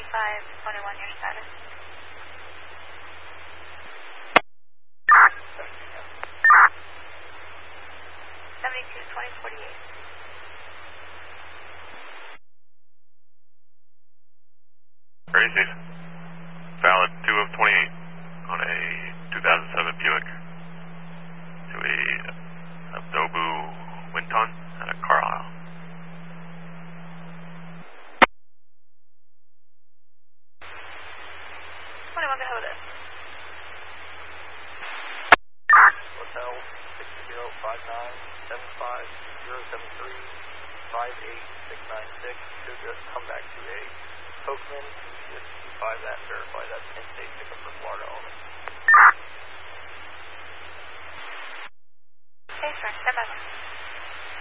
2521, your status. 72-2048. Ready, station. Valid 2 of 28 on a 2007 Buick to a Abdobu Winton and a Carlisle. Hotel 605975-073-58696. Should just come back to a Cokeman. Just 5 that and verify that's in-state pickup for Florida only.